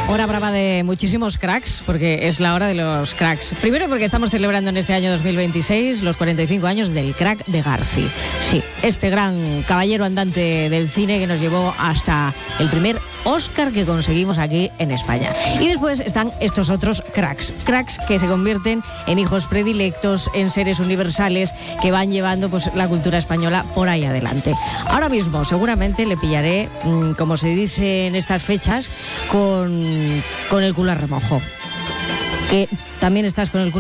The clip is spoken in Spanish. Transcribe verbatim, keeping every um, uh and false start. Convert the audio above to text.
Hora brava de muchísimos cracks, porque es la hora de los cracks. Primero porque estamos celebrando en este año dos mil veintiséis los cuarenta y cinco años del crack de Garci. Sí, este gran caballero andante del cine que nos llevó hasta el primer Oscar que conseguimos aquí en España. Y después están estos otros cracks, cracks que se convierten en hijos predilectos, en seres universales que van llevando pues la cultura española por ahí adelante. Ahora mismo seguramente le pillaré, mmm, como se dice en estas fechas, con, con el culo a remojo. Que también estás con el culo